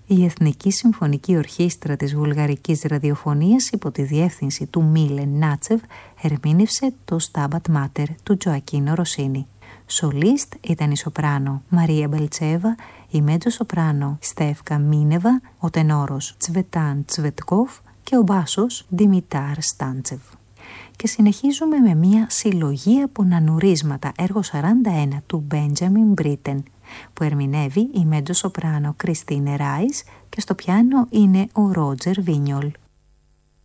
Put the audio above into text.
Η Εθνική Συμφωνική Ορχήστρα της Βουλγαρικής Ραδιοφωνίας υπό τη διεύθυνση του Μίλεν Νάτσεβ ερμήνευσε το Stabat Mater του Τζοακίνο Ροσίνη. Σολίστ ήταν η σοπράνο Μαρία Μπελτσέβα, η μέτζο σοπράνο Στέφκα Μίνεβα, ο τενόρος Τσβετάν Τσβετκόφ και ο μπάσος Δημητάρ Στάντσεβ. Και συνεχίζουμε με μια συλλογή από νανουρίσματα, έργο 41 του Μπέντζαμιν Μπρίτεν, που ερμηνεύει η μέτζο σοπράνο Κριστίνε Ράις και στο πιάνο είναι ο Ρότζερ Βίνιολ.